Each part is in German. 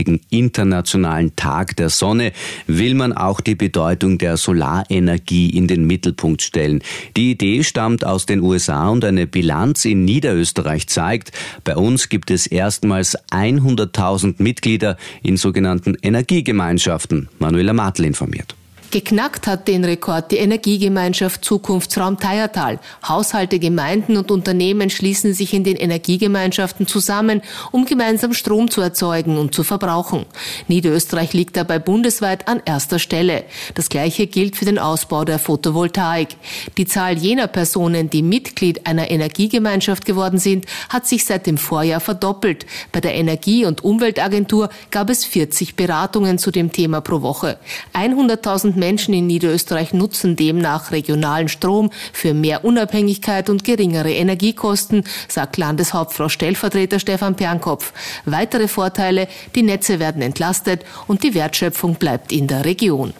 heutigen Internationalen Tag der Sonne will man auch die Bedeutung der Solarenergie in den Mittelpunkt stellen. Die Idee stammt aus den USA und eine Bilanz in Niederösterreich zeigt, bei uns gibt es erstmals 100.000 Mitglieder in sogenannten Energiegemeinschaften. Manuela Martl informiert. Geknackt hat den Rekord die Energiegemeinschaft Zukunftsraum Theiertal. Haushalte, Gemeinden und Unternehmen schließen sich in den Energiegemeinschaften zusammen, um gemeinsam Strom zu erzeugen und zu verbrauchen. Niederösterreich liegt dabei bundesweit an erster Stelle. Das Gleiche gilt für den Ausbau der Photovoltaik. Die Zahl jener Personen, die Mitglied einer Energiegemeinschaft geworden sind, hat sich seit dem Vorjahr verdoppelt. Bei der Energie- und Umweltagentur gab es 40 Beratungen zu dem Thema pro Woche. 100.000 Menschen in Niederösterreich nutzen demnach regionalen Strom für mehr Unabhängigkeit und geringere Energiekosten, sagt Landeshauptfrau Stellvertreter Stefan Pernkopf. Weitere Vorteile: die Netze werden entlastet und die Wertschöpfung bleibt in der Region.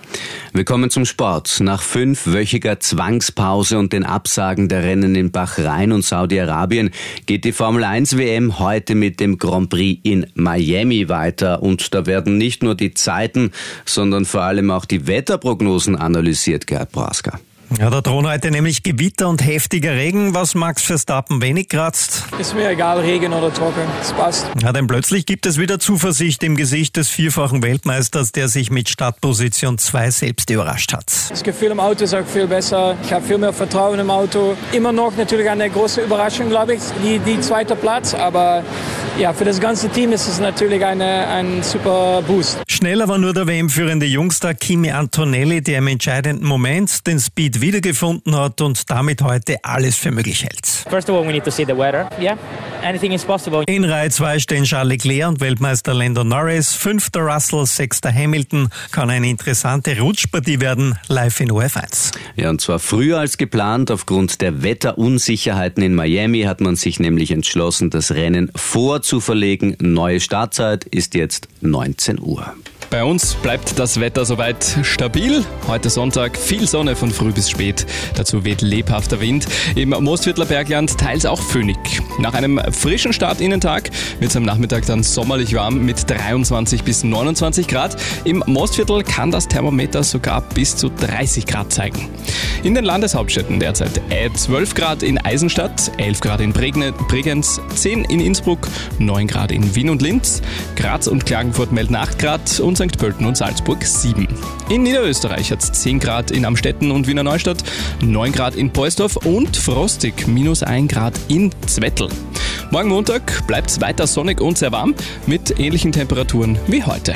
Wir kommen zum Sport. Nach 5-wöchiger Zwangspause und den Absagen der Rennen in Bahrain und Saudi-Arabien geht die Formel-1-WM heute mit dem Grand Prix in Miami weiter. Und da werden nicht nur die Zeiten, sondern vor allem auch die Wetterprognosen analysiert, Gerhard Prohaska. Ja, da drohen heute nämlich Gewitter und heftiger Regen, was Max Verstappen wenig kratzt. Ist mir egal, Regen oder trocken, es passt. Ja, denn plötzlich gibt es wieder Zuversicht im Gesicht des vierfachen Weltmeisters, der sich mit Startposition 2 selbst überrascht hat. Das Gefühl im Auto ist auch viel besser. Ich habe viel mehr Vertrauen im Auto. Immer noch natürlich eine große Überraschung, glaube ich, die zweite Platz. Aber ja, für das ganze Team ist es natürlich ein super Boost. Schneller war nur der WM-führende Jungstar Kimi Antonelli, der im entscheidenden Moment den Speed wiedergefunden hat und damit heute alles für möglich hält. First of all, we need to see the weather. Yeah, anything is possible. In Reihe 2 stehen Charles Leclerc und Weltmeister Lando Norris, 5. Russell, 6. Hamilton. Kann eine interessante Rutschpartie werden, live in ORF1. Ja, und zwar früher als geplant. Aufgrund der Wetterunsicherheiten in Miami hat man sich nämlich entschlossen, das Rennen vorzuverlegen. Neue Startzeit ist jetzt 19 Uhr. Bei uns bleibt das Wetter soweit stabil. Heute Sonntag viel Sonne von früh bis spät. Dazu weht lebhafter Wind. Im Mostviertler Bergland teils auch föhnig. Nach einem frischen Startinnentag wird es am Nachmittag dann sommerlich warm mit 23 bis 29 Grad. Im Mostviertel kann das Thermometer sogar bis zu 30 Grad zeigen. In den Landeshauptstädten derzeit 12 Grad in Eisenstadt, 11 Grad in Bregenz, 10 in Innsbruck, 9 Grad in Wien und Linz, Graz und Klagenfurt melden 8 Grad und St. Pölten und Salzburg 7. In Niederösterreich hat es 10 Grad in Amstetten und Wiener Neustadt, 9 Grad in Poisdorf und frostig, -1 Grad in Zwettl. Morgen Montag bleibt es weiter sonnig und sehr warm mit ähnlichen Temperaturen wie heute.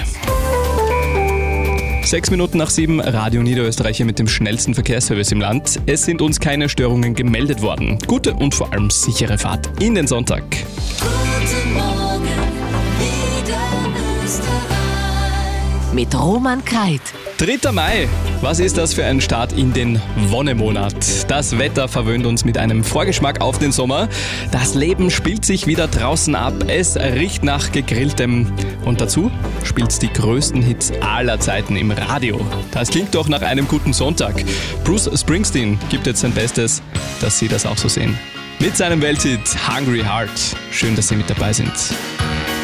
6 Minuten nach 7, Radio Niederösterreicher mit dem schnellsten Verkehrsservice im Land. Es sind uns keine Störungen gemeldet worden. Gute und vor allem sichere Fahrt in den Sonntag. Guten Morgen, Niederösterreich. Mit Roman Kreit. 3. Mai. Was ist das für ein Start in den Wonnemonat? Das Wetter verwöhnt uns mit einem Vorgeschmack auf den Sommer. Das Leben spielt sich wieder draußen ab. Es riecht nach Gegrilltem. Und dazu spielt's die größten Hits aller Zeiten im Radio. Das klingt doch nach einem guten Sonntag. Bruce Springsteen gibt jetzt sein Bestes, dass Sie das auch so sehen. Mit seinem Welthit Hungry Heart. Schön, dass Sie mit dabei sind.